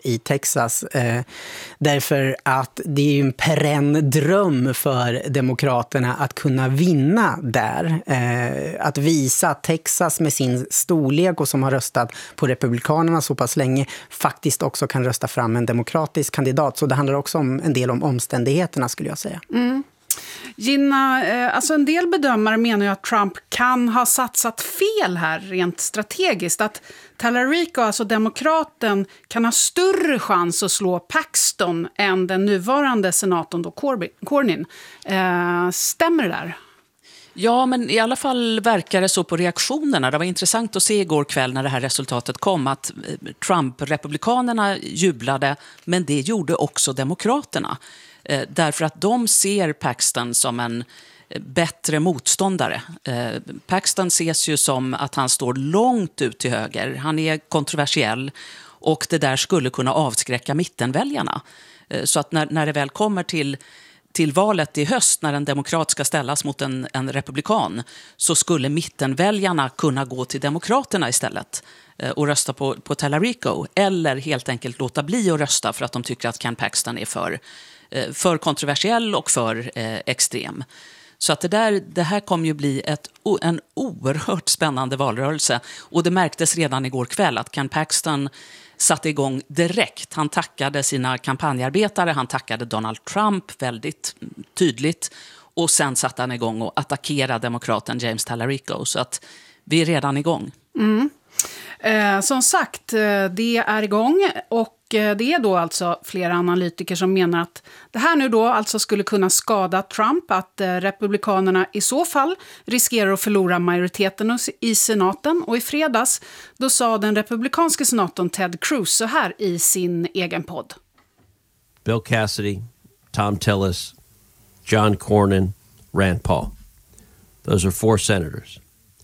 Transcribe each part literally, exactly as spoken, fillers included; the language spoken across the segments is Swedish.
i Texas. Eh, därför att det är ju en perenn dröm för demokraterna att kunna vinna där. Eh, att visa att Texas med sin storlek och som har röstat på republikanerna så pass länge faktiskt också kan rösta fram en demokratisk kandidat. Så det handlar också om en del om omständigheterna skulle jag säga. Mm. Gina, alltså en del bedömare menar ju att Trump kan ha satsat fel här rent strategiskt. Att Tallarico, alltså demokraten, kan ha större chans att slå Paxton än den nuvarande senatorn då Cornyn. Eh, stämmer det där? Ja, men i alla fall verkar det så på reaktionerna. Det var intressant att se igår kväll när det här resultatet kom att Trump-republikanerna jublade, men det gjorde också demokraterna. Därför att de ser Paxton som en bättre motståndare. Paxton ses ju som att han står långt ut till höger. Han är kontroversiell och det där skulle kunna avskräcka mittenväljarna. Så att när, när det väl kommer till, till valet i höst, när en demokrat ska ställas mot en, en republikan, så skulle mittenväljarna kunna gå till demokraterna istället och rösta på, på Tallarico, eller helt enkelt låta bli att rösta för att de tycker att Ken Paxton är för för kontroversiell och för eh, extrem. Så att det, där, det här kommer ju bli ett, en oerhört spännande valrörelse. Och det märktes redan igår kväll att Ken Paxton satte igång direkt. Han tackade sina kampanjarbetare, han tackade Donald Trump väldigt tydligt. Och sen satte han igång och attackerade demokraten James Tallarico. Så att vi är redan igång. Mm. Eh, som sagt, det är igång och det är då alltså flera analytiker som menar att det här nu då alltså skulle kunna skada Trump, att republikanerna i så fall riskerar att förlora majoriteten i senaten. Och i fredags då sa den republikanska senatorn Ted Cruz så här i sin egen podd. Bill Cassidy, Tom Tillis, John Cornyn, Rand Paul. Those are four senators.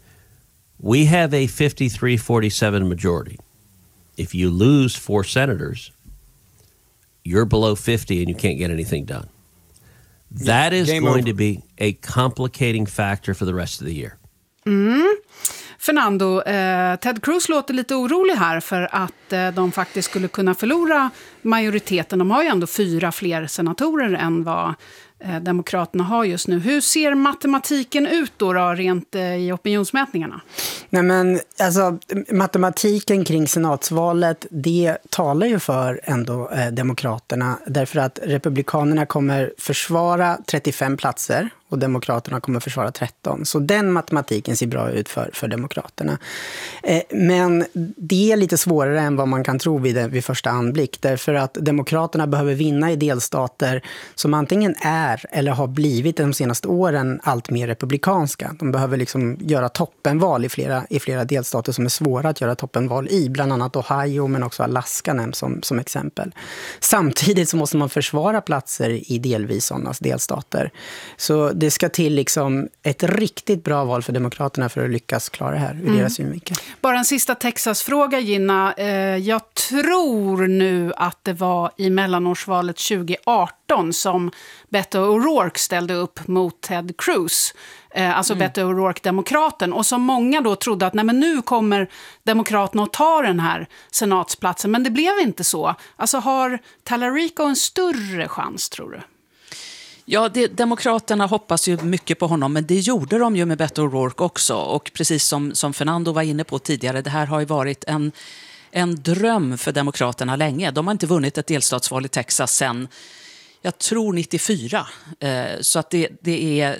We have a fifty-three forty-seven majority. If you lose four senators, you're below fifty and you can't get anything done. That is Game going over. to be a complicating factor for the rest of the year. Mm. Fernando, eh, Ted Cruz låter lite orolig här för att eh, de faktiskt skulle kunna förlora majoriteten. De har ju ändå fyra fler senatorer än vad eh, demokraterna har just nu. Hur ser matematiken ut då, då rent eh, i opinionsmätningarna? Nej men alltså matematiken kring senatsvalet, det talar ju för ändå eh, demokraterna därför att republikanerna kommer försvara trettiofem platser och demokraterna kommer försvara tretton. Så den matematiken ser bra ut för, för demokraterna. Eh, men det är lite svårare än vad man kan tro vid, vid första anblick. Därför att demokraterna behöver vinna i delstater som antingen är eller har blivit de senaste åren allt mer republikanska. De behöver liksom göra toppenval i flera, i flera delstater som är svåra att göra toppenval i. Bland annat Ohio men också Alaska nämns som, som exempel. Samtidigt så måste man försvara platser i delvis sådana delstater. Så det ska till liksom ett riktigt bra val för demokraterna för att lyckas klara det här ur mm. deras synvinkel. Bara en sista Texas-fråga, Gina. Jag tror nu att det var i mellanårsvalet tjugo arton som Beto O'Rourke ställde upp mot Ted Cruz. Alltså mm. Beto O'Rourke, demokraten. Och som många då trodde att nej, men nu kommer demokraterna att ta den här senatsplatsen. Men det blev inte så. Alltså har Tallarico en större chans, tror du? Ja, det, demokraterna hoppas ju mycket på honom, men det gjorde de ju med Beto O'Rourke också. Och precis som, som Fernando var inne på tidigare, det här har ju varit en, en dröm för demokraterna länge. De har inte vunnit ett delstatsval i Texas sedan, jag tror nittiofyra. Eh, så att det, det är...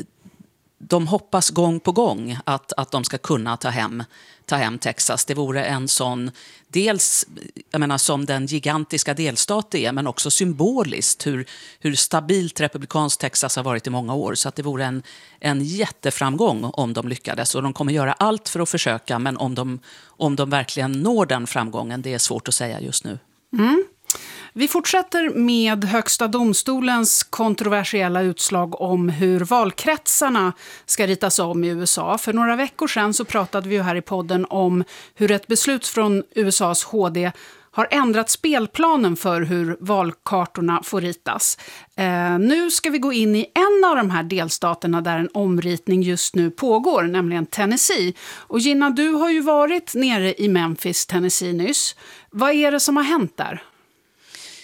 De hoppas gång på gång att, att de ska kunna ta hem, ta hem Texas. Det vore en sån, dels jag menar, som den gigantiska delstat det är, men också symboliskt hur, hur stabilt republikanskt Texas har varit i många år. Så att det vore en, en jätteframgång om de lyckades. Och de kommer göra allt för att försöka, men om de, om de verkligen når den framgången, det är svårt att säga just nu. Mm. Vi fortsätter med Högsta domstolens kontroversiella utslag om hur valkretsarna ska ritas om i U S A. För några veckor sedan så pratade vi ju här i podden om hur ett beslut från U S A:s H D har ändrat spelplanen för hur valkartorna får ritas. Eh, nu ska vi gå in i en av de här delstaterna där en omritning just nu pågår, nämligen Tennessee. Och Gina, du har ju varit nere i Memphis, Tennessee nyss. Vad är det som har hänt där?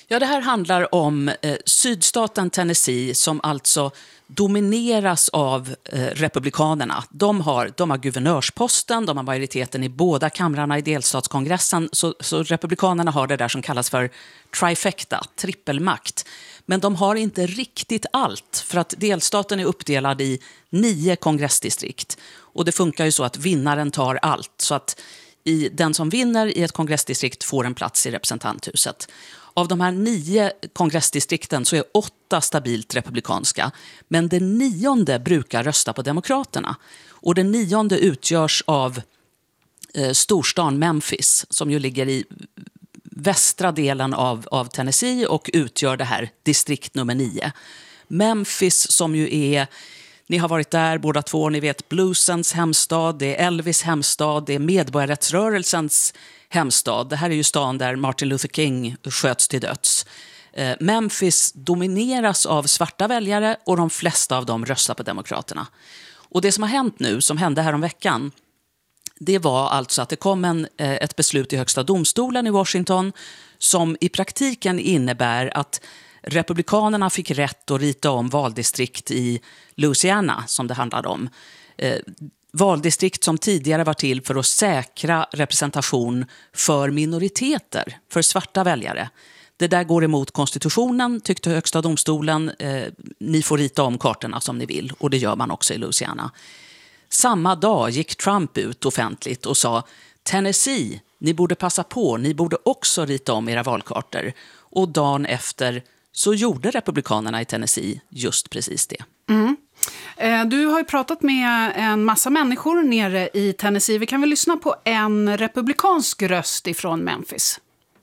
Ja, det här handlar om eh, sydstaten Tennessee som alltså domineras av eh, republikanerna. De har, de har guvernörsposten, de har majoriteten i båda kamrarna i delstatskongressen. Så, så republikanerna har det där som kallas för trifecta, trippelmakt. Men de har inte riktigt allt, för att delstaten är uppdelad i nio kongressdistrikt. Och det funkar ju så att vinnaren tar allt. Så att i, den som vinner i ett kongressdistrikt får en plats i representanthuset. Av de här nio kongressdistrikten så är åtta stabilt republikanska. Men det nionde brukar rösta på demokraterna. Och det nionde utgörs av eh, storstan Memphis, som ju ligger i västra delen av, av Tennessee och utgör det här distrikt nummer nio. Memphis som ju är, ni har varit där båda två, ni vet bluesens hemstad, det är Elvis hemstad, det är medborgarrättsrörelsens hemstad. Det här är ju stan där Martin Luther King sköts till döds. Eh, Memphis domineras av svarta väljare och de flesta av dem röstar på demokraterna. Och det som har hänt nu, som hände här om veckan, det var alltså att det kom en, ett beslut i högsta domstolen i Washington som i praktiken innebär att republikanerna fick rätt att rita om valdistrikt i Louisiana, som det handlade om. Eh, valdistrikt som tidigare var till för att säkra representation för minoriteter, för svarta väljare. Det där går emot konstitutionen, tyckte högsta domstolen. Eh, ni får rita om kartorna som ni vill, och det gör man också i Louisiana. Samma dag gick Trump ut offentligt och sa: Tennessee, ni borde passa på, ni borde också rita om era valkartor. Och dagen efter så gjorde republikanerna i Tennessee just precis det. Mm. Du har ju pratat med en massa människor nere i Tennessee. Vi kan väl lyssna på en republikansk röst ifrån Memphis.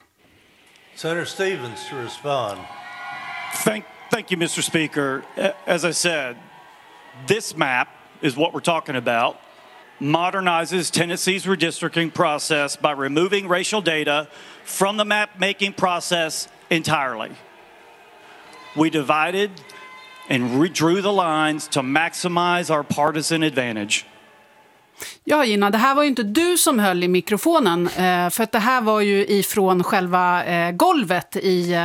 Senator Stevens to respond. Thank, thank you, Mister Speaker. As I said, this map is what we're talking about. Modernizes Tennessee's redistricting process by removing racial data from the map-making process entirely. We divided and redrew the lines to maximize our partisan advantage. Ja, Gina, det här var ju inte du som höll i mikrofonen, för att det här var ju ifrån själva golvet i,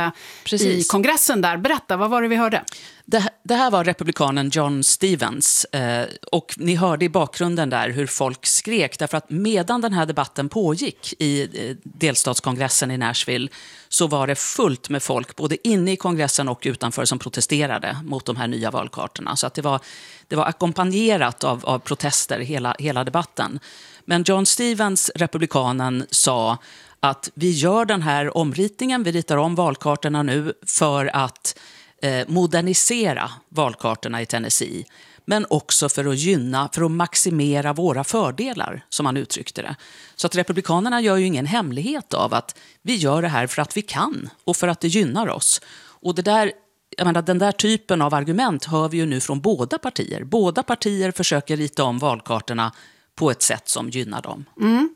i kongressen där. Berätta, vad var det vi hörde? Det, det här var republikanen John Stevens, eh, och ni hörde i bakgrunden där hur folk skrek, därför att medan den här debatten pågick i eh, delstatskongressen i Nashville så var det fullt med folk både inne i kongressen och utanför som protesterade mot de här nya valkartorna. Så att det var, det var ackompanjerat av, av protester hela, hela debatten. Men John Stevens, republikanen, sa att vi gör den här omritningen, vi ritar om valkartorna nu för att modernisera valkartorna i Tennessee, men också för att gynna, för att maximera våra fördelar, som han uttryckte det. Så att republikanerna gör ju ingen hemlighet av att vi gör det här för att vi kan och för att det gynnar oss. Och det där, jag menar, den där typen av argument hör vi ju nu från båda partier. Båda partier försöker rita om valkartorna på ett sätt som gynnar dem. Mm.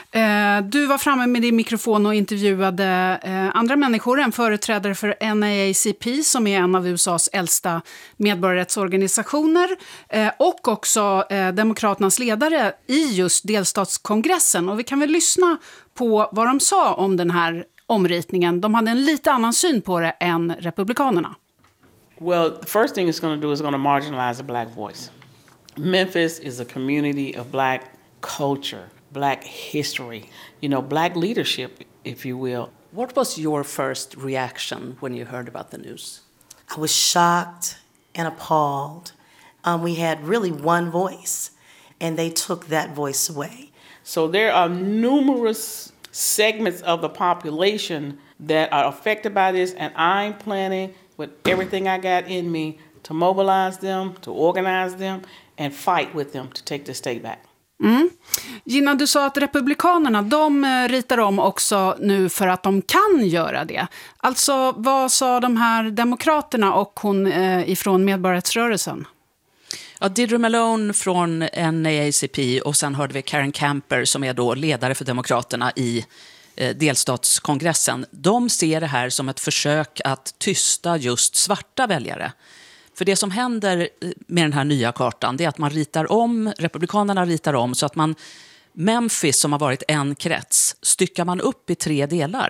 Eh, du var framme med din mikrofon och intervjuade eh, andra människor, en företrädare för N double A C P som är en av U S A:s äldsta medborgarrättsorganisationer, eh, och också eh, demokraternas ledare i just delstatskongressen. Och vi kan väl lyssna på vad de sa om den här omritningen. De hade en lite annan syn på det än republikanerna. Well, the first thing it's going to do is going to marginalize the black voice. Memphis is a community of black culture, black history, you know, black leadership, if you will. What was your first reaction when you heard about the news? I was shocked and appalled. Um, we had really one voice, and they took that voice away. So there are numerous segments of the population that are affected by this, and I'm planning with everything I got in me to mobilize them, to organize them, and fight with them to take the state back. Mm. Gina, du sa att republikanerna, de ritar om också nu för att de kan göra det. Alltså, vad sa de här demokraterna och hon eh, ifrån medborgarrättsrörelsen? Ja, Deirdre Malone från N double A C P, och sen hörde vi Karen Camper som är då ledare för demokraterna i eh, delstatskongressen. De ser det här som ett försök att tysta just svarta väljare. För det som händer med den här nya kartan, det är att man ritar om, republikanerna ritar om så att man, Memphis som har varit en krets, styckar man upp i tre delar.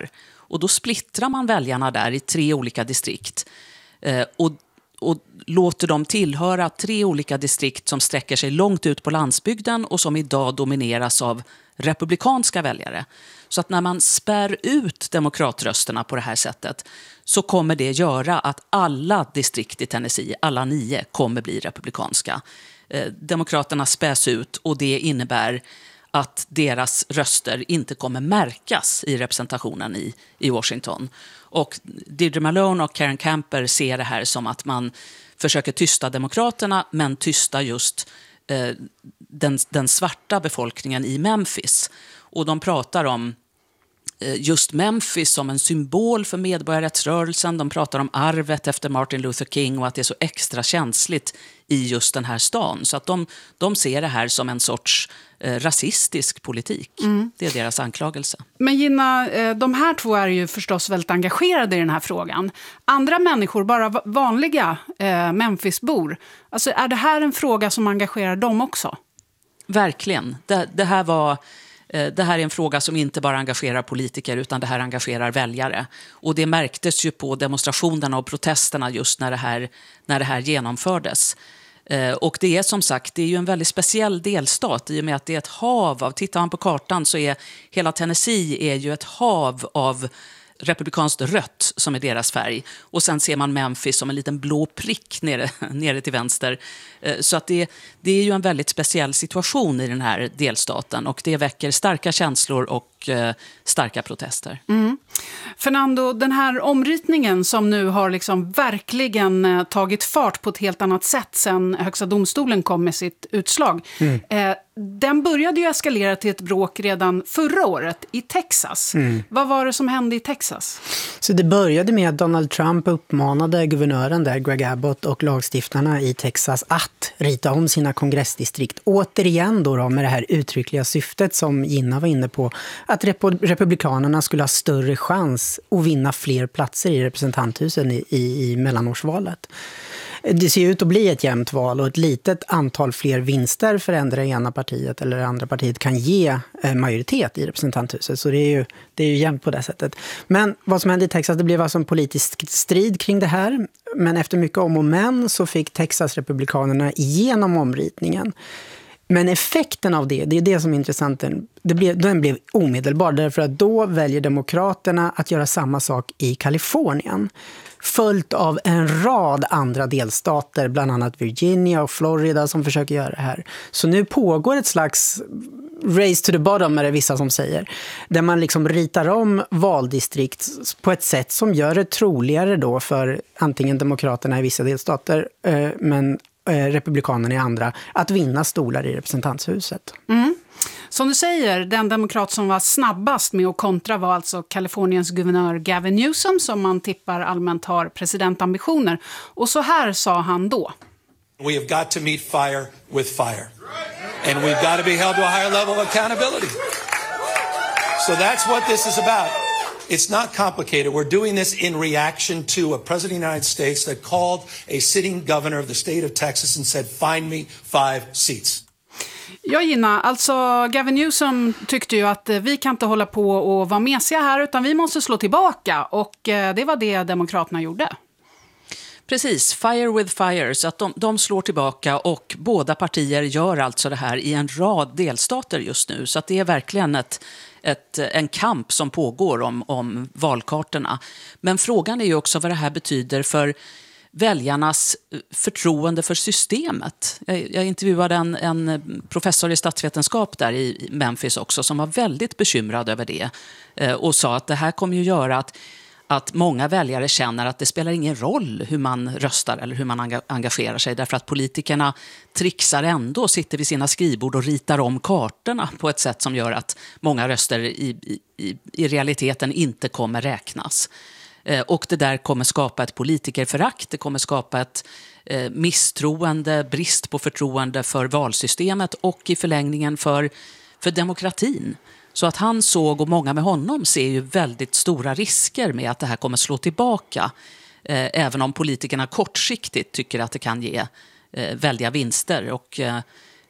Och då splittrar man väljarna där i tre olika distrikt eh, och, och låter dem tillhöra tre olika distrikt som sträcker sig långt ut på landsbygden och som idag domineras av republikanska väljare. Så att när man spär ut demokratrösterna på det här sättet så kommer det göra att alla distrikt i Tennessee, alla nio, kommer bli republikanska. Eh, demokraterna späs ut och det innebär att deras röster inte kommer märkas i representationen i, i Washington. Och Deirdre Malone och Karen Camper ser det här som att man försöker tysta demokraterna men tysta just eh, den, den svarta befolkningen i Memphis. Och de pratar om just Memphis som en symbol för medborgarrättsrörelsen. De pratar om arvet efter Martin Luther King och att det är så extra känsligt i just den här stan. Så att de, de ser det här som en sorts eh, rasistisk politik. Mm. Det är deras anklagelse. Men Gina, de här två är ju förstås väldigt engagerade i den här frågan. Andra människor, bara vanliga eh, Memphisbor, alltså är det här en fråga som engagerar dem också? Verkligen. Det, det här var... Det här är en fråga som inte bara engagerar politiker utan det här engagerar väljare. Och det märktes ju på demonstrationerna och protesterna just när det här, när det här genomfördes. Och det är som sagt, det är ju en väldigt speciell delstat i och med att det är ett hav av, tittar man på kartan så är hela Tennessee är ju ett hav av republikanskt rött som är deras färg. Och sen ser man Memphis som en liten blå prick nere, nere till vänster. Så att det, det är ju en väldigt speciell situation i den här delstaten. Och det väcker starka känslor och eh, starka protester. Mm. Fernando, den här omritningen som nu har liksom verkligen eh, tagit fart på ett helt annat sätt sen Högsta domstolen kom med sitt utslag. Mm. Eh, den började ju eskalera till ett bråk redan förra året i Texas. Mm. Vad var det som hände i Texas? Så det började med att Donald Trump uppmanade guvernören där, Greg Abbott, och lagstiftarna i Texas att rita om sina kongressdistrikt. Återigen då, då med det här uttryckliga syftet som Gina var inne på, att rep- republikanerna skulle ha större chans att vinna fler platser i representanthusen i, i, i mellanårsvalet. Det ser ut att bli ett jämnt val och ett litet antal fler vinster för ändra ena partiet eller det andra partiet kan ge majoritet i representanthuset. Så det är ju, det är ju jämnt på det sättet. Men vad som hände i Texas, det blev alltså en politisk strid kring det här. Men efter mycket om och men så fick Texas-republikanerna igenom omritningen. Men effekten av det, det är det som är intressant, det blev, den blev omedelbar därför att då väljer demokraterna att göra samma sak i Kalifornien. Följt av en rad andra delstater, bland annat Virginia och Florida som försöker göra det här. Så nu pågår ett slags race to the bottom, är det vissa som säger. Där man liksom ritar om valdistrikt på ett sätt som gör det troligare då för antingen demokraterna i vissa delstater men republikanerna i andra att vinna stolar i representanthuset. Mm. Som du säger, den demokrat som var snabbast med att kontra var alltså Kaliforniens guvernör Gavin Newsom som man tippar allmänt har presidentambitioner. Och så här sa han då. We have got to meet fire with fire. And we've got to be held to a higher level of accountability. So that's what this is about. It's not complicated. We're doing this in reaction to a president of the United States that called a sitting governor of the state of Texas and said, find me five seats. Ja, Gina, alltså Gavin Newsom tyckte ju att vi kan inte hålla på och vara mesiga här utan vi måste slå tillbaka och det var det demokraterna gjorde. Precis, fire with fire, så att de, de slår tillbaka och båda partier gör alltså det här i en rad delstater just nu. Så att det är verkligen ett, ett, en kamp som pågår om, om valkartorna. Men frågan är ju också vad det här betyder för väljarnas förtroende för systemet. Jag, jag intervjuade en, en professor i statsvetenskap där i Memphis också som var väldigt bekymrad över det eh, och sa att det här kommer ju göra att att många väljare känner att det spelar ingen roll hur man röstar eller hur man engagerar sig därför att politikerna trixar ändå och sitter vid sina skrivbord och ritar om kartorna på ett sätt som gör att många röster i, i, i realiteten inte kommer räknas. Eh, och det där kommer skapa ett politikerförakt, det kommer skapa ett eh, misstroende, brist på förtroende för valsystemet och i förlängningen för, för demokratin. Så att han såg, och många med honom ser ju väldigt stora risker med att det här kommer slå tillbaka. Eh, även om politikerna kortsiktigt tycker att det kan ge eh, väldiga vinster. Och eh,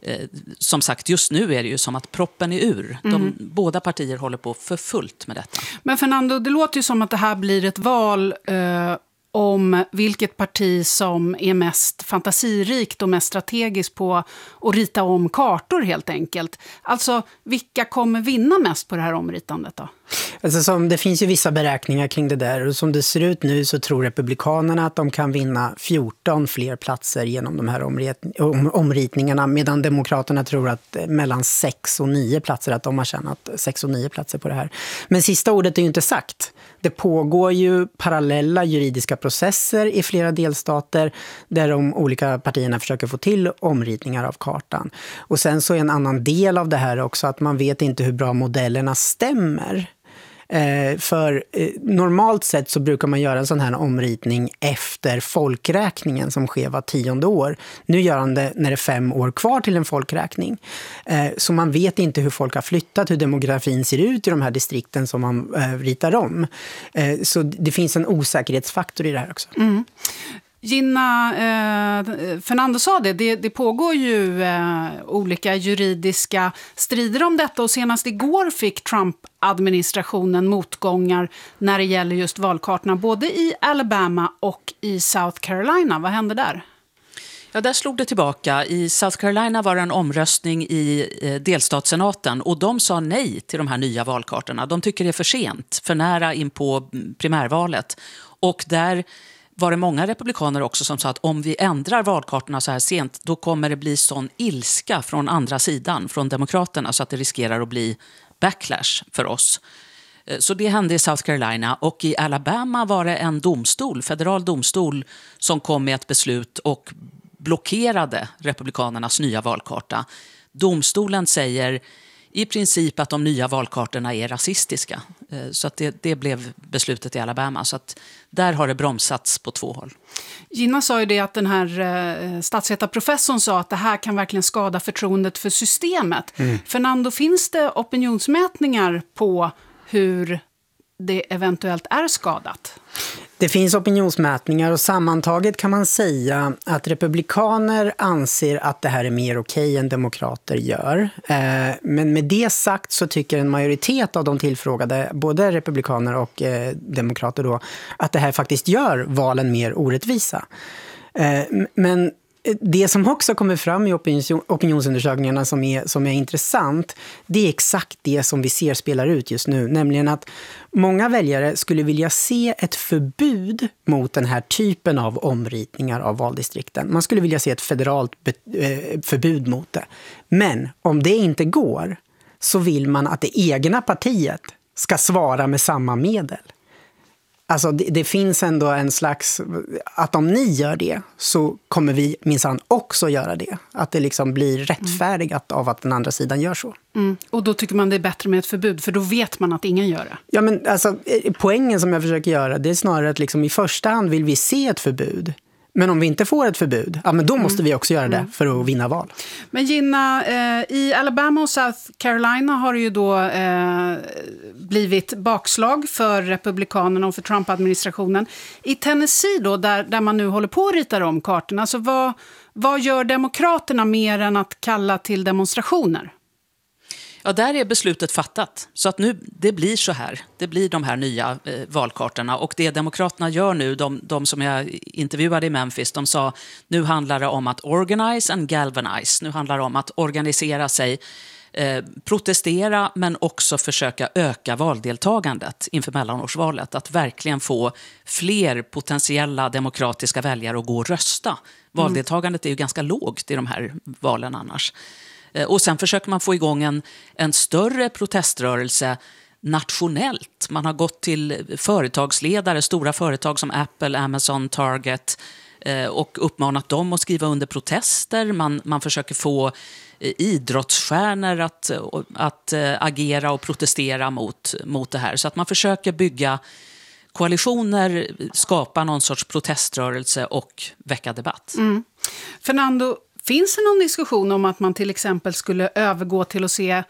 som sagt, just nu är det ju som att proppen är ur. De, mm. Båda partier håller på för fullt med detta. Men Fernando, det låter ju som att det här blir ett val eh, om vilket parti som är mest fantasirikt och mest strategiskt på att rita om kartor helt enkelt. Alltså, vilka kommer vinna mest på det här omritandet då? Alltså, som, det finns ju vissa beräkningar kring det där, och som det ser ut nu så tror republikanerna att de kan vinna fjorton fler platser genom de här omrit- om, omritningarna, medan demokraterna tror att mellan sex och nio platser, att de har tjänat sex och nio platser på det här. Men sista ordet är ju inte sagt. Det pågår ju parallella juridiska processer i flera delstater där de olika partierna försöker få till omritningar av kartan. Och sen så är en annan del av det här också att man vet inte hur bra modellerna stämmer. Eh, för eh, normalt sett så brukar man göra en sån här omritning efter folkräkningen som sker var tionde år. Nu gör han det när det är fem år kvar till en folkräkning. Eh, så man vet inte hur folk har flyttat, hur demografin ser ut i de här distrikten som man eh, ritar om. Eh, så det finns en osäkerhetsfaktor i det här också. Mm. Gina, eh, Fernando sa det, det, det pågår ju eh, olika juridiska strider om detta, och senast igår fick Trump-administrationen motgångar när det gäller just valkartorna, både i Alabama och i South Carolina. Vad hände där? Ja, där slog det tillbaka. I South Carolina var det en omröstning i eh, delstatssenaten, och de sa nej till de här nya valkartorna. De tycker det är för sent, för nära in på primärvalet. Och där var det många republikaner också som sa att om vi ändrar valkartorna så här sent, då kommer det bli sån ilska från andra sidan, från demokraterna, så att det riskerar att bli backlash för oss. Så det hände i South Carolina, och i Alabama var det en domstol, federal domstol, som kom med ett beslut och blockerade republikanernas nya valkarta. Domstolen säger i princip att de nya valkartorna är rasistiska. Så att det, det blev beslutet i Alabama. Så att där har det bromsats på två håll. Gina sa ju det att den här eh, statsvetarprofessorn sa att det här kan verkligen skada förtroendet för systemet. Mm. Fernando, finns det opinionsmätningar på hur det eventuellt är skadat? Det finns opinionsmätningar, och sammantaget kan man säga att republikaner anser att det här är mer okej än demokrater gör. Men med det sagt så tycker en majoritet av de tillfrågade, både republikaner och demokrater då, att det här faktiskt gör valen mer orättvisa. Men det som också kommer fram i opinion, opinionsundersökningarna som är, som är intressant, det är exakt det som vi ser spelar ut just nu. Nämligen att många väljare skulle vilja se ett förbud mot den här typen av omritningar av valdistrikten. Man skulle vilja se ett federalt be- eh, förbud mot det. Men om det inte går så vill man att det egna partiet ska svara med samma medel. Alltså det, det finns ändå en slags, att om ni gör det så kommer vi minsann också göra det. Att det liksom blir rättfärdigat av att den andra sidan gör så. Mm. Och då tycker man det är bättre med ett förbud, för då vet man att ingen gör det. Ja, men alltså poängen som jag försöker göra, det är snarare att liksom i första hand vill vi se ett förbud. Men om vi inte får ett förbud, ja, men då måste vi också göra det mm. för att vinna val. Men Gina, eh, i Alabama och South Carolina har det ju då eh, blivit bakslag för republikanerna och för Trump-administrationen. I Tennessee då, där, där man nu håller på att rita om kartorna, alltså vad, vad gör demokraterna mer än att kalla till demonstrationer? Ja, där är beslutet fattat. Så att nu, det blir så här. Det blir de här nya eh, valkartorna. Och det demokraterna gör nu, de, de som jag intervjuade i Memphis, de sa nu handlar det om att organize and galvanize. Nu handlar det om att organisera sig, eh, protestera, men också försöka öka valdeltagandet inför mellanårsvalet. Att verkligen få fler potentiella demokratiska väljare att gå och rösta. Valdeltagandet är ju ganska lågt i de här valen annars. Och sen försöker man få igång en, en större proteströrelse nationellt. Man har gått till företagsledare, stora företag som Apple, Amazon, Target eh, och uppmanat dem att skriva under protester. Man, man försöker få eh, idrottsstjärnor att, att eh, agera och protestera mot, mot det här. Så att man försöker bygga koalitioner, skapa någon sorts proteströrelse och väcka debatt. Mm. Fernando, finns det någon diskussion om att man till exempel skulle övergå till att se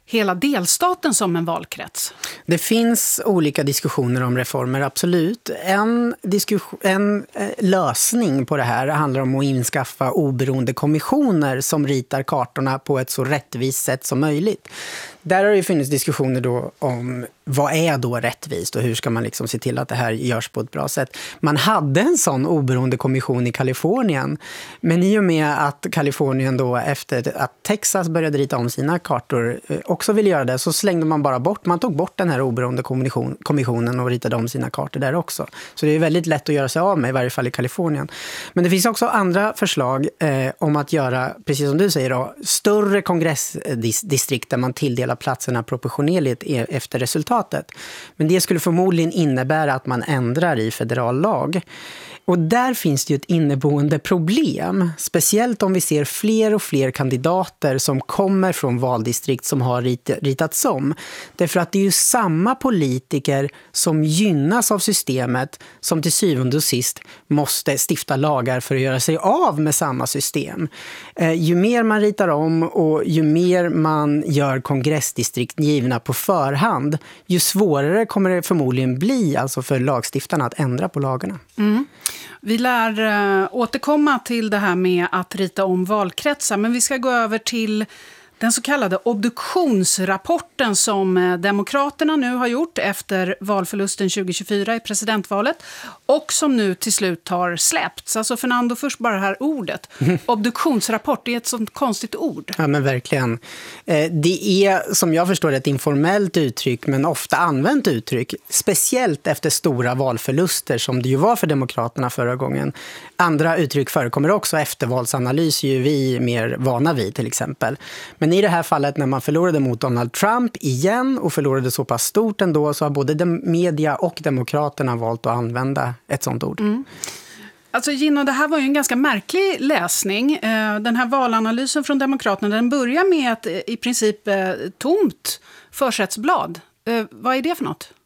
hela delstaten som en valkrets? Det finns olika diskussioner om reformer, absolut. En, diskussion, en eh, lösning på det här handlar om att inskaffa oberoende kommissioner som ritar kartorna på ett så rättvist sätt som möjligt. Där har det funnits diskussioner då om vad är då rättvist och hur ska man liksom se till att det här görs på ett bra sätt. Man hade en sån oberoende kommission i Kalifornien, men i och med att Kalifornien då efter att Texas började rita om sina kartor också ville göra det, så slängde man bara bort, man tog bort den här oberoende kommission, kommissionen och ritade om sina kartor där också. Så det är väldigt lätt att göra sig av med, i varje fall i Kalifornien. Men det finns också andra förslag eh, om att göra, precis som du säger då, större kongressdistrikt där man tilldelar platserna proportionerligt efter resultatet. Men det skulle förmodligen innebära att man ändrar i federal lag. Och där finns det ju ett inneboende problem, speciellt om vi ser fler och fler kandidater som kommer från valdistrikt som har rit- ritats om. Därför att det är ju samma politiker som gynnas av systemet som till syvende och sist måste stifta lagar för att göra sig av med samma system. Eh, ju mer man ritar om och ju mer man gör kongressdistrikt givna på förhand, ju svårare kommer det förmodligen bli alltså för lagstiftarna att ändra på lagarna. Mm. Vi lär uh, återkomma till det här med att rita om valkretsar, men vi ska gå över till den så kallade obduktionsrapporten som Demokraterna nu har gjort efter valförlusten tjugo tjugofyra i presidentvalet och som nu till slut har släppts. Alltså Fernando, först bara det här ordet. Mm. Obduktionsrapport, det är ett sånt konstigt ord. Ja, men verkligen. Det är, som jag förstår, ett informellt uttryck men ofta använt uttryck. Speciellt efter stora valförluster som det ju var för Demokraterna förra gången. Andra uttryck förekommer också. Eftervalsanalys är ju vi mer vana vid till exempel. Men i det här fallet när man förlorade mot Donald Trump igen och förlorade så pass stort ändå, så har både media och Demokraterna valt att använda ett sånt ord. Mm. Alltså Gino, det här var ju en ganska märklig läsning. Den här valanalysen från Demokraterna, den börjar med ett i princip tomt försättsblad. Vad är det för något?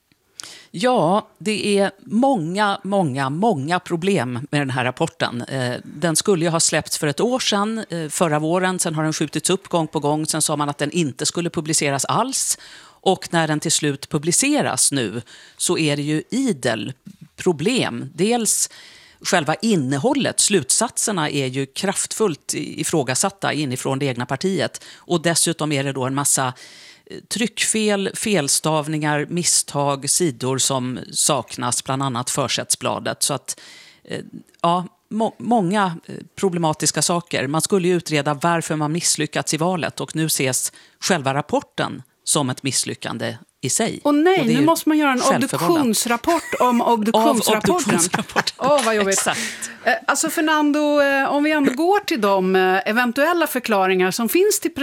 Ja, det är många, många, många problem med den här rapporten. Den skulle ju ha släppts för ett år sedan, förra våren. Sen har den skjutits upp gång på gång. Sen sa man att den inte skulle publiceras alls. Och när den till slut publiceras nu så är det ju idel problem. Dels själva innehållet, slutsatserna är ju kraftfullt ifrågasatta inifrån det egna partiet. Och dessutom är det då en massa tryckfel, felstavningar, misstag, sidor som saknas, bland annat försättsbladet. Så att, ja, må- många problematiska saker. Man skulle ju utreda varför man misslyckats i valet och nu ses själva rapporten som ett misslyckande i sig. Och nej, och nu måste man göra en obduktionsrapport om obduktionsrapporten. obduktionsrapporten. Åh, oh, vad jobbigt. Exakt. Alltså Fernando, om vi ändå går till de eventuella förklaringar som finns till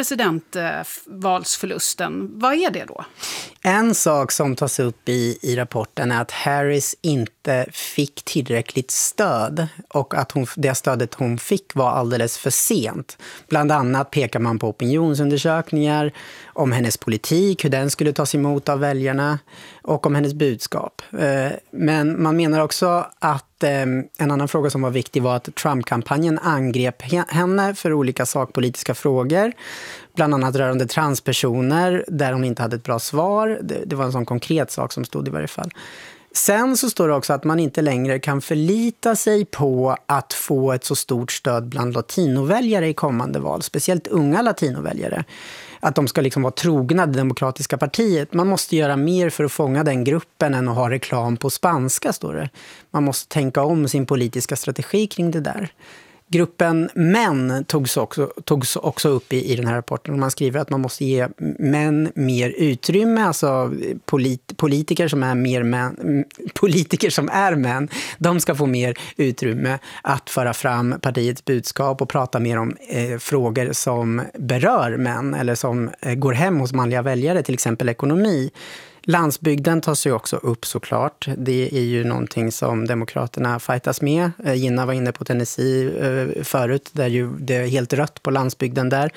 presidentvalsförlusten, vad är det då? En sak som tas upp i, i rapporten är att Harris inte fick tillräckligt stöd och att hon, det stödet hon fick var alldeles för sent. Bland annat pekar man på opinionsundersökningar om hennes politik, hur den skulle tas emot av väljarna och om hennes budskap. Men man menar också att en annan fråga som var viktig var att Trump-kampanjen angrep henne för olika sakpolitiska frågor. Bland annat rörande transpersoner där hon inte hade ett bra svar. Det, det var en sån konkret sak som stod i varje fall. Sen så står det också att man inte längre kan förlita sig på att få ett så stort stöd bland latinoväljare i kommande val. Speciellt unga latinoväljare. Att de ska liksom vara trogna det demokratiska partiet. Man måste göra mer för att fånga den gruppen än att ha reklam på spanska, står det. Man måste tänka om sin politiska strategi kring det där. Gruppen män togs också, togs också upp i, i den här rapporten. Man skriver att man måste ge män mer utrymme, alltså polit, politiker som är mer män, politiker som är män, de ska få mer utrymme att föra fram partiets budskap och prata mer om eh, frågor som berör män eller som eh, går hem hos manliga väljare, till exempel ekonomi. Landsbygden tas ju också upp såklart. Det är ju någonting som Demokraterna fightas med. Gina var inne på Tennessee förut, där ju det är helt rött på landsbygden där.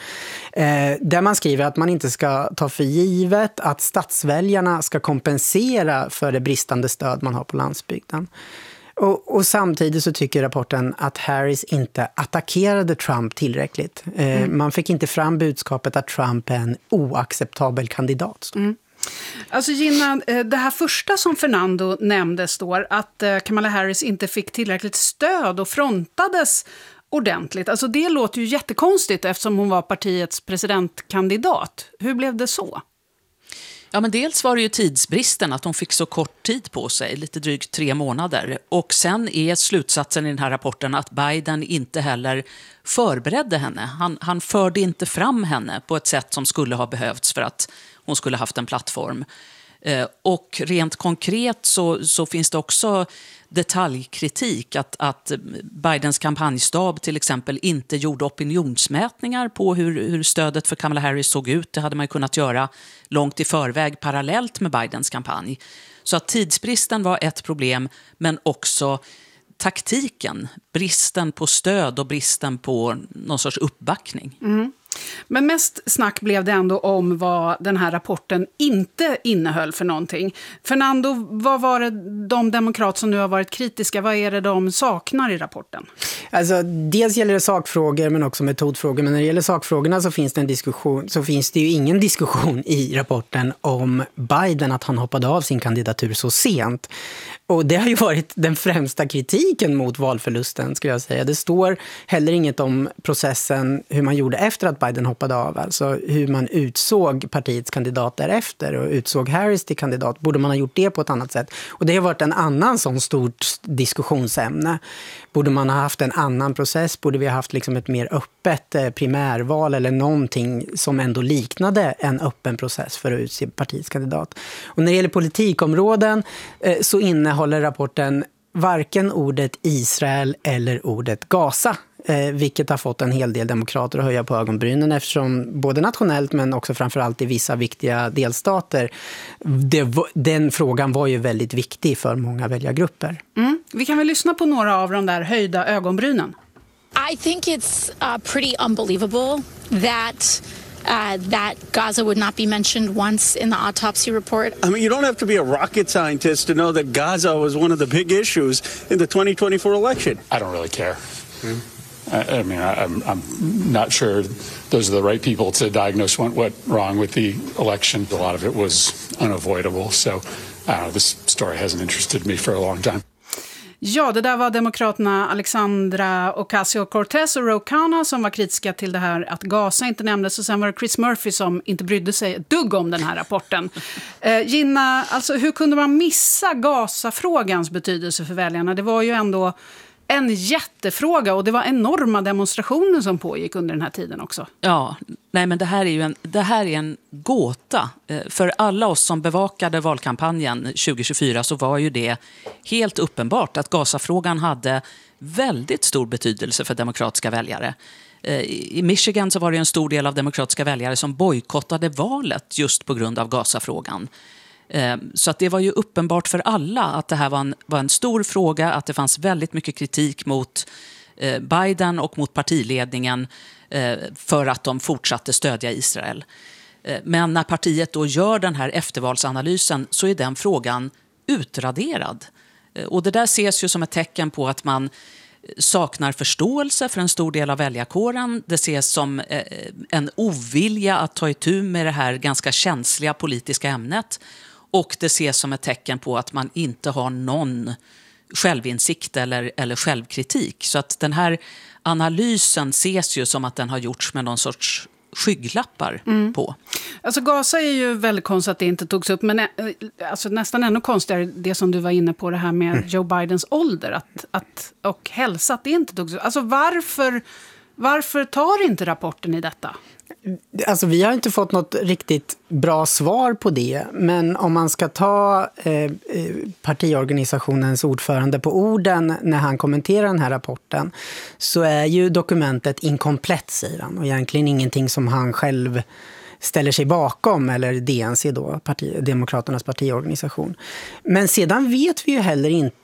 Där man skriver att man inte ska ta för givet att stadsväljarna ska kompensera för det bristande stöd man har på landsbygden. Och, och samtidigt så tycker rapporten att Harris inte attackerade Trump tillräckligt. Eh, mm. Man fick inte fram budskapet att Trump är en oacceptabel kandidat. Mm. Alltså Gina, det här första som Fernando nämnde står att Kamala Harris inte fick tillräckligt stöd och frontades ordentligt. Alltså det låter ju jättekonstigt eftersom hon var partiets presidentkandidat. Hur blev det så? Ja, men dels var det ju tidsbristen, att hon fick så kort tid på sig, lite drygt tre månader. Och sen är slutsatsen i den här rapporten att Biden inte heller förberedde henne. Han, han förde inte fram henne på ett sätt som skulle ha behövts för att hon skulle haft en plattform. Eh, och rent konkret så, så finns det också detaljkritik att, att Bidens kampanjstab till exempel inte gjorde opinionsmätningar på hur, hur stödet för Kamala Harris såg ut. Det hade man ju kunnat göra långt i förväg parallellt med Bidens kampanj. Så att tidsbristen var ett problem, men också taktiken, bristen på stöd och bristen på någon sorts uppbackning. Mm. Men mest snack blev det ändå om vad den här rapporten inte innehöll för någonting. Fernando, vad var det de demokrater som nu har varit kritiska, vad är det de saknar i rapporten? Alltså, dels gäller det sakfrågor men också metodfrågor. Men när det gäller sakfrågorna så finns det en diskussion, så finns det ju ingen diskussion i rapporten om Biden, att han hoppade av sin kandidatur så sent. Och det har ju varit den främsta kritiken mot valförlusten, skulle jag säga. Det står heller inget om processen, hur man gjorde efter att Biden hoppade av. Alltså hur man utsåg partiets kandidat därefter och utsåg Harris till kandidat. Borde man ha gjort det på ett annat sätt? Och det har varit en annan sån stort diskussionsämne. Borde man ha haft en annan process? Borde vi ha haft liksom ett mer öppet primärval eller någonting som ändå liknade en öppen process för att utse partiets kandidat? Och när det gäller politikområden eh, så innehåller rapporten varken ordet Israel eller ordet Gaza. Eh, vilket har fått en hel del demokrater att höja på ögonbrynen eftersom både nationellt men också framförallt i vissa viktiga delstater det, den frågan var ju väldigt viktig för många väljargrupper. Mm. Vi kan väl lyssna på några av de där höjda ögonbrynen. I think it's uh, pretty unbelievable that Uh, that Gaza would not be mentioned once in the autopsy report. I mean, you don't have to be a rocket scientist to know that Gaza was one of the big issues in the twenty twenty-four election. I don't really care. Mm. I, I mean, I, I'm, I'm not sure those are the right people to diagnose what went wrong with the election. A lot of it was unavoidable. So, I don't know, this story hasn't interested me for a long time. Ja, det där var demokraterna Alexandra Ocasio-Cortez och Ro Khanna som var kritiska till det här att Gaza inte nämndes. Och sen var det Chris Murphy som inte brydde sig ett dugg om den här rapporten. Eh, Gina, alltså, hur kunde man missa Gaza-frågans betydelse för väljarna? Det var ju ändå en jättefråga och det var enorma demonstrationer som pågick under den här tiden också. Ja, nej men det här är ju en, det här är en gåta. För alla oss som bevakade valkampanjen tjugo tjugofyra så var ju det helt uppenbart att Gaza-frågan hade väldigt stor betydelse för demokratiska väljare. I Michigan så var det en stor del av demokratiska väljare som bojkottade valet just på grund av Gaza-frågan. Så att det var ju uppenbart för alla att det här var en, var en stor fråga, att det fanns väldigt mycket kritik mot eh, Biden och mot partiledningen eh, för att de fortsatte stödja Israel. Eh, men när partiet då gör den här eftervalsanalysen så är den frågan utraderad. Eh, och det där ses ju som ett tecken på att man saknar förståelse för en stor del av väljarkåren. Det ses som eh, en ovilja att ta itu med det här ganska känsliga politiska ämnet. Och det ses som ett tecken på att man inte har någon självinsikt eller, eller självkritik. Så att den här analysen ses ju som att den har gjorts med någon sorts skygglappar mm. på. Alltså Gaza är ju väldigt konstigt att det inte togs upp. Men alltså, nästan ännu konstigare det som du var inne på, det här med mm. Joe Bidens ålder att, att, och hälsa, att det inte togs upp. Alltså varför, varför tar inte rapporten i detta? Alltså vi har inte fått något riktigt bra svar på det, men om man ska ta eh, partiorganisationens ordförande på orden när han kommenterar den här rapporten så är ju dokumentet inkomplett, säger han, och egentligen ingenting som han själv ställer sig bakom, eller D N C då, parti, Demokraternas partiorganisation. Men sedan vet vi ju heller inte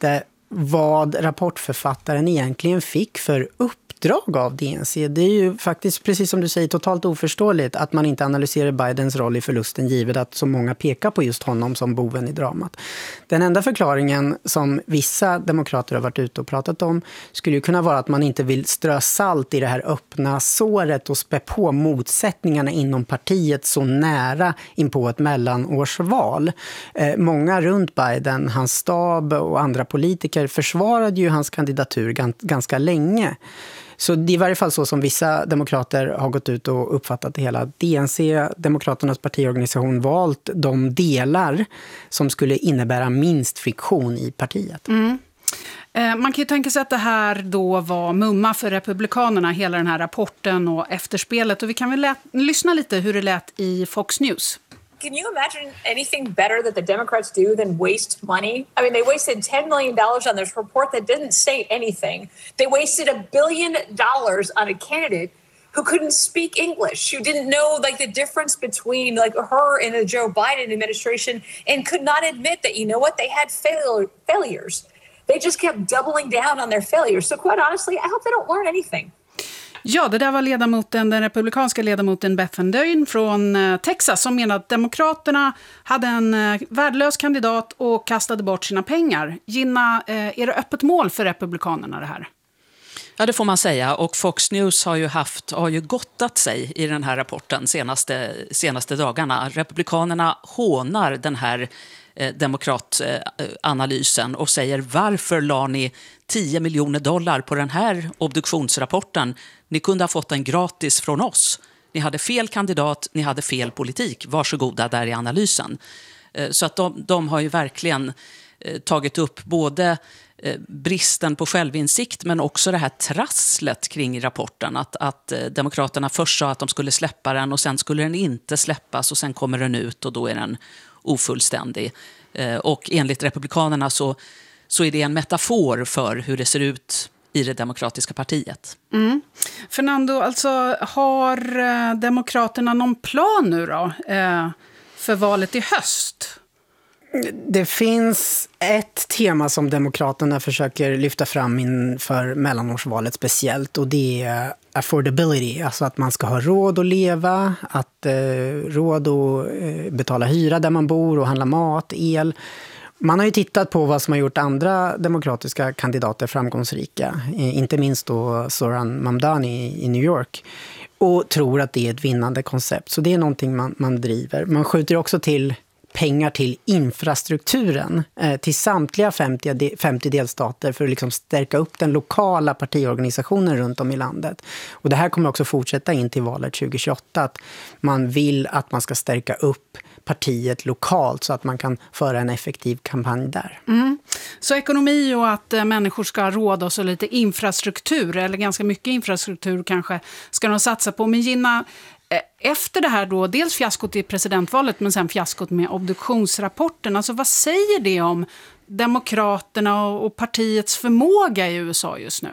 vad rapportförfattaren egentligen fick för uppdrag av D N C. Det är ju faktiskt, precis som du säger, totalt oförståeligt att man inte analyserar Bidens roll i förlusten, givet att så många pekar på just honom som boven i dramat. Den enda förklaringen som vissa demokrater har varit ute och pratat om skulle ju kunna vara att man inte vill strö salt i det här öppna såret och spä på motsättningarna inom partiet så nära in på ett mellanårsval. Eh, många runt Biden, hans stab och andra politiker försvarade ju hans kandidatur gans- ganska länge. Så det är i varje fall så som vissa demokrater har gått ut och uppfattat det hela. D N C, Demokraternas partiorganisation, valt de delar som skulle innebära minst friktion i partiet. Mm. Eh, man kan ju tänka sig att det här då var mumma för republikanerna, hela den här rapporten och efterspelet. Och vi kan väl lät- lyssna lite hur det lät i Fox News. Can you imagine anything better that the Democrats do than waste money? I mean, they wasted ten million dollars on this report that didn't say anything. They wasted a billion dollars on a candidate who couldn't speak English, who didn't know like the difference between like her and the Joe Biden administration, and could not admit that, you know what, they had fail- failures. They just kept doubling down on their failures. So quite honestly, I hope they don't learn anything. Ja, det där var ledamoten, den republikanska ledamoten Beth Van Duyne från Texas som menade att demokraterna hade en värdelös kandidat och kastade bort sina pengar. Gina, är det öppet mål för republikanerna det här? Ja, det får man säga. Och Fox News har ju, haft, har ju gottat sig i den här rapporten senaste, senaste dagarna. Republikanerna hånar den här eh, demokratanalysen och säger: varför la ni tio miljoner dollar på den här obduktionsrapporten? Ni kunde ha fått den gratis från oss. Ni hade fel kandidat, ni hade fel politik. Varsågoda där i analysen. Eh, så att de, de har ju verkligen eh, tagit upp både bristen på självinsikt men också det här trasslet kring rapporten. Att, att demokraterna först sa att de skulle släppa den och sen skulle den inte släppas och sen kommer den ut och då är den ofullständig. Och enligt republikanerna så, så är det en metafor för hur det ser ut i det demokratiska partiet. Mm. Fernando, alltså har demokraterna någon plan nu då för valet i höst? Det finns ett tema som demokraterna försöker lyfta fram inför mellanårsvalet speciellt, och det är affordability, alltså att man ska ha råd att leva, att eh, råd att eh, betala hyra där man bor och handla mat, el. Man har ju tittat på vad som har gjort andra demokratiska kandidater framgångsrika, eh, inte minst då Zoran Mamdani i, i New York, och tror att det är ett vinnande koncept. Så det är någonting man, man driver. Man skjuter också till pengar till infrastrukturen eh, till samtliga femtio, femtio delstater för att liksom stärka upp den lokala partiorganisationen runt om i landet. Och det här kommer också fortsätta in till valet tjugo tjugoåtta, att man vill att man ska stärka upp partiet lokalt så att man kan föra en effektiv kampanj där. Mm. Så ekonomi och att eh, människor ska ha råd och så lite infrastruktur, eller ganska mycket infrastruktur kanske, ska de satsa på. Men Gina, efter det här då, dels fiaskot i presidentvalet men sen fiaskot med obduktionsrapporten, alltså vad säger det om demokraterna och partiets förmåga i U S A just nu?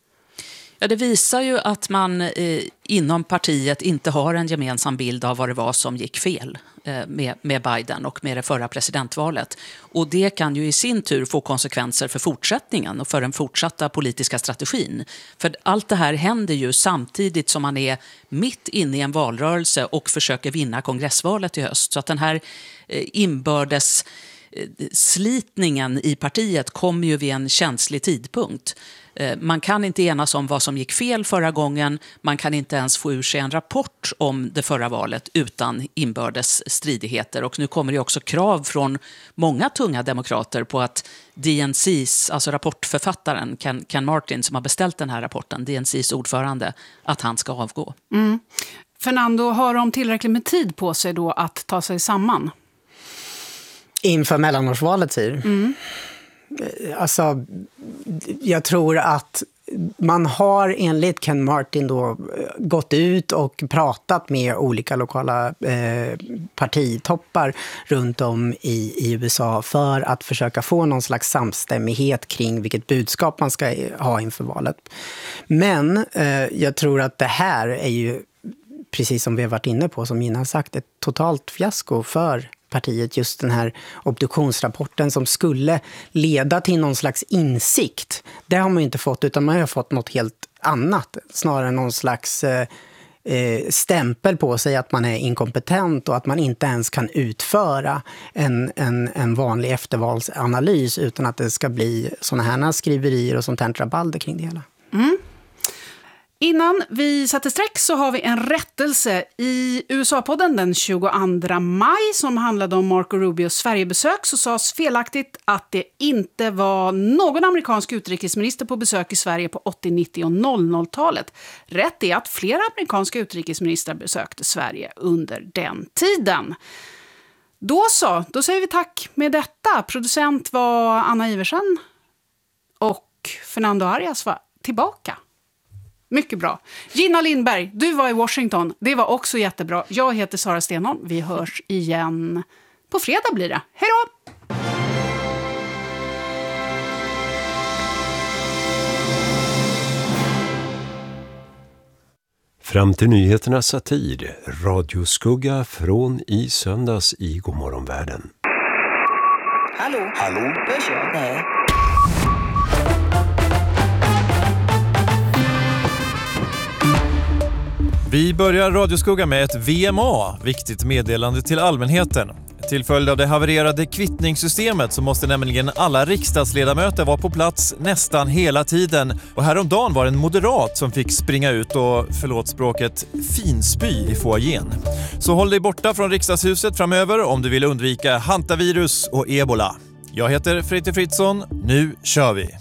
Ja, det visar ju att man eh, inom partiet inte har en gemensam bild av vad det var som gick fel eh, med, med Biden och med det förra presidentvalet. Och det kan ju i sin tur få konsekvenser för fortsättningen och för den fortsatta politiska strategin. För allt det här händer ju samtidigt som man är mitt inne i en valrörelse och försöker vinna kongressvalet i höst. Så att den här eh, inbördes eh, slitningen i partiet kommer ju vid en känslig tidpunkt. Man kan inte enas om vad som gick fel förra gången. Man kan inte ens få ur sig en rapport om det förra valet utan inbördes stridigheter. Och nu kommer det också krav från många tunga demokrater på att D N C's, alltså rapportförfattaren Ken, Ken Martin som har beställt den här rapporten, D N C's ordförande, att han ska avgå. Mm. Fernando, har de tillräckligt med tid på sig då att ta sig samman? Inför mellanårsvalet, säger mm. Alltså, jag tror att man har enligt Ken Martin då gått ut och pratat med olika lokala eh, partitoppar runt om i, i U S A för att försöka få någon slags samstämmighet kring vilket budskap man ska ha inför valet. Men eh, jag tror att det här är ju, precis som vi har varit inne på, som Gina har sagt, ett totalt fiasko för partiet, just den här obduktionsrapporten som skulle leda till någon slags insikt. Det har man ju inte fått, utan man har fått något helt annat. Snarare någon slags eh, stämpel på sig att man är inkompetent och att man inte ens kan utföra en, en, en vanlig eftervalsanalys utan att det ska bli såna här skriverier och sånt här rabalder kring det hela. Mm. Innan vi sätter streck så har vi en rättelse i U S A-podden den tjugoandra maj som handlade om Marco Rubios Sverigebesök, så sades felaktigt att det inte var någon amerikansk utrikesminister på besök i Sverige på åttio-, nittio- och noll noll-talet. Rätt är att flera amerikanska utrikesministrar besökte Sverige under den tiden. Då så, då säger vi tack med detta. Producent var Anna Iversen och Fernando Arias var tillbaka. Mycket bra. Gina Lindberg, du var i Washington. Det var också jättebra. Jag heter Sara Stenholm. Vi hörs igen på fredag blir det. Hej då! Fram till nyheternas satir, radioskugga från i söndags i Godmorgonvärlden. Hallå? Hallå? Hörs jag? Nej. Vi börjar radioskugga med ett V M A, viktigt meddelande till allmänheten. Till följd av det havererade kvittningssystemet så måste nämligen alla riksdagsledamöter vara på plats nästan hela tiden. Och häromdagen var det en moderat som fick springa ut och, förlåt språket, finspy i foajén. Så håll dig borta från riksdagshuset framöver om du vill undvika hantavirus och ebola. Jag heter Fritte Fritzson, nu kör vi!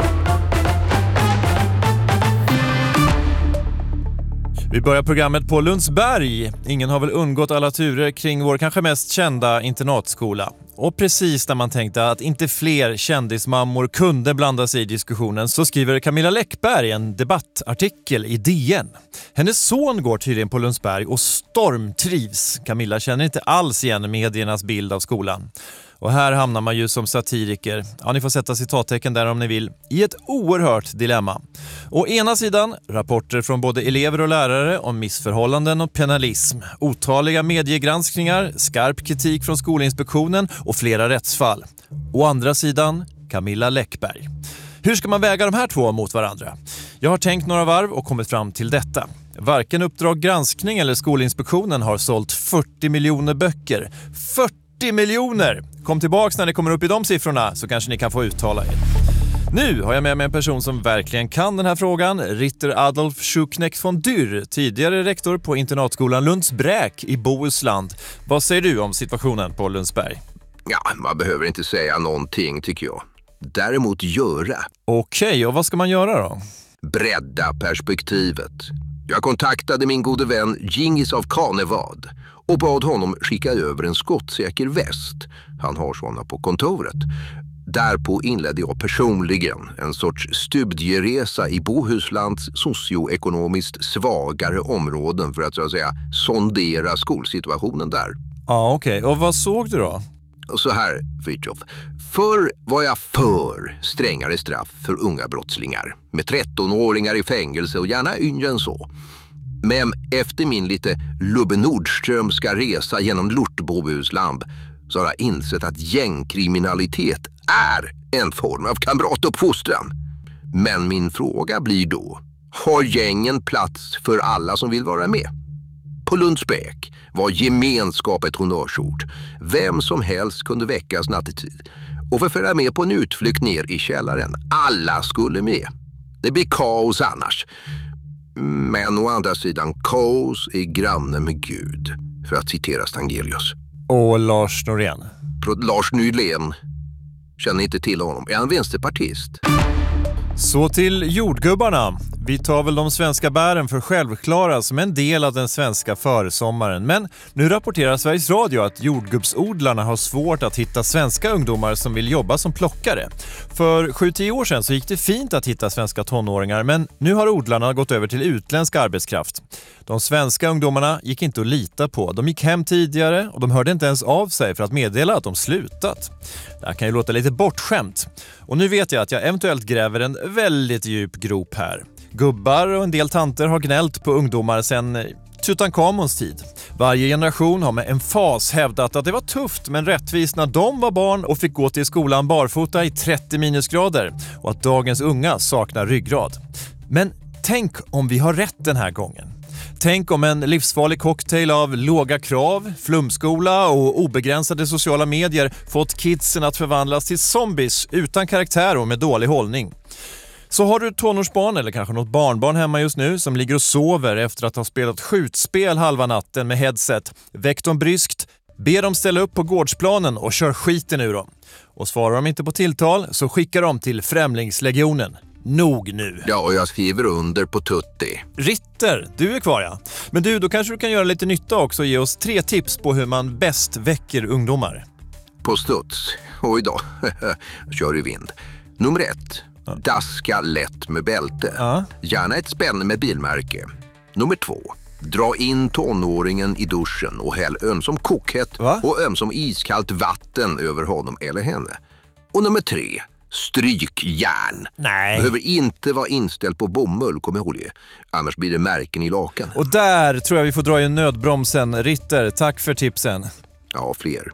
Vi börjar programmet på Lundsberg. Ingen har väl undgått alla turer kring vår kanske mest kända internatskola. Och precis när man tänkte att inte fler kändismammor kunde blanda sig i diskussionen så skriver Camilla Läckberg en debattartikel i D N. Hennes son går tydligen på Lundsberg och stormtrivs. Camilla känner inte alls igen mediernas bild av skolan. Och här hamnar man ju som satiriker, ja ni får sätta citattecken där om ni vill, i ett oerhört dilemma. Å ena sidan rapporter från både elever och lärare om missförhållanden och penalism, otaliga mediegranskningar, skarp kritik från Skolinspektionen och flera rättsfall. Å andra sidan Camilla Läckberg. Hur ska man väga de här två mot varandra? Jag har tänkt några varv och kommit fram till detta. Varken Uppdrag granskning eller Skolinspektionen har sålt fyrtio miljoner böcker. fyrtio miljoner! Kom tillbaks när ni kommer upp i de siffrorna så kanske ni kan få uttala er. Nu har jag med mig en person som verkligen kan den här frågan. Ritter Adolf Schuknecht von Dürr, tidigare rektor på internatskolan Lundsbräk i Bohuslän. Vad säger du om situationen på Lundsberg? Ja, man behöver inte säga någonting tycker jag. Däremot göra. Okej, okay, och vad ska man göra då? Bredda perspektivet. Jag kontaktade min gode vän Gingis av Kanevad och bad honom skicka över en skottsäker väst. Han har sådana på kontoret. Därpå inledde jag personligen en sorts studieresa i Bohuslands socioekonomiskt svagare områden för att så att säga sondera skolsituationen där. Ja, okej. Okay. Och vad såg du då? Så här, Fritjof. Förr var jag för strängare straff för unga brottslingar. Med trettonåringar i fängelse och gärna yngre än så. Men efter min lite Lubbe Nordströmska resa genom Lortbohusland så har jag insett att gängkriminalitet är en form av kamratuppfostran. Men min fråga blir då, har gängen plats för alla som vill vara med? På Lundsbäck var gemenskap ett honnörsord. Vem som helst kunde väckas nattetid och få följa med på en utflykt ner i källaren. Alla skulle med. Det blir kaos annars. Men å andra sidan, kaos är granne med Gud, för att citera Stangelius. Och Lars Norén? Lars Nylén. Känner inte till honom. Är han vänsterpartist? Så till jordgubbarna. Vi tar väl de svenska bären för självklara som en del av den svenska försommaren. Men nu rapporterar Sveriges Radio att jordgubbsodlarna har svårt att hitta svenska ungdomar som vill jobba som plockare. För sju till tio år sedan så gick det fint att hitta svenska tonåringar, men nu har odlarna gått över till utländsk arbetskraft. De svenska ungdomarna gick inte att lita på. De gick hem tidigare och de hörde inte ens av sig för att meddela att de slutat. Det här kan ju låta lite bortskämt. Och nu vet jag att jag eventuellt gräver en väldigt djup grop här. Gubbar och en del tanter har gnällt på ungdomar sedan Tutankhamons tid. Varje generation har med emfas hävdat att det var tufft men rättvist när de var barn och fick gå till skolan barfota i trettio minusgrader och att dagens unga saknar ryggrad. Men tänk om vi har rätt den här gången. Tänk om en livsfarlig cocktail av låga krav, flumskola och obegränsade sociala medier fått kidsen att förvandlas till zombies utan karaktär och med dålig hållning. Så har du ett tonårsbarn eller kanske något barnbarn hemma just nu som ligger och sover efter att ha spelat skjutspel halva natten med headset. Väck dem bryskt, be dem ställa upp på gårdsplanen och kör skiten ur dem. Och svarar de inte på tilltal så skickar de till Främlingslegionen. Nog nu. Ja, och jag skriver under på Tutti. Ritter, du är kvar ja. Men du, då kanske du kan göra lite nytta också och ge oss tre tips på hur man bäst väcker ungdomar. På studs. Oj då, kör i vind. Nummer ett. Ja. Daska lätt med bälte. Ja. Gärna ett spänn med bilmärke. Nummer två. Dra in tonåringen i duschen och häll ömsom kokhett Va? och ömsom iskallt vatten över honom eller henne. Och nummer tre. Strykjärn. Nej. Behöver inte vara inställd på bomull, kom ihåg det. Annars blir det märken i lakan. Och där tror jag vi får dra i nödbromsen. Ritter, tack för tipsen. Ja, fler.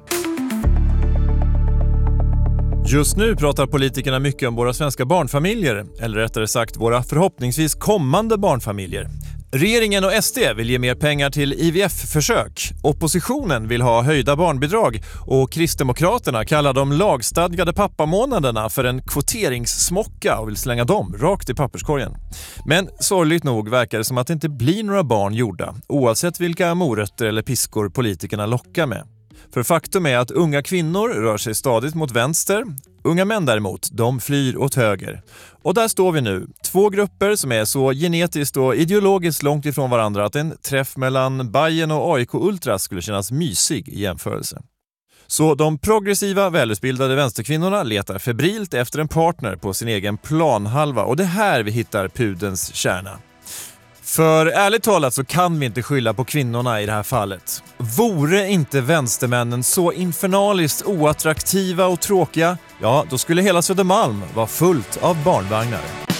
Just nu pratar politikerna mycket om våra svenska barnfamiljer, eller rättare sagt våra förhoppningsvis kommande barnfamiljer. Regeringen och S D vill ge mer pengar till I V F-försök. Oppositionen vill ha höjda barnbidrag och Kristdemokraterna kallar de lagstadgade pappamånaderna för en kvoteringssmocka och vill slänga dem rakt i papperskorgen. Men sorgligt nog verkar det som att det inte blir några barn gjorda, oavsett vilka morötter eller piskor politikerna lockar med. För faktum är att unga kvinnor rör sig stadigt mot vänster. Unga män däremot, de flyr åt höger. Och där står vi nu. Två grupper som är så genetiskt och ideologiskt långt ifrån varandra att en träff mellan Bayern och A I K Ultra skulle kännas mysig i jämförelse. Så de progressiva, välutbildade vänsterkvinnorna letar febrilt efter en partner på sin egen planhalva. Och det är här vi hittar pudens kärna. För ärligt talat så kan vi inte skylla på kvinnorna i det här fallet. Vore inte vänstermännen så infernaliskt oattraktiva och tråkiga, ja då skulle hela Södermalm vara fullt av barnvagnar.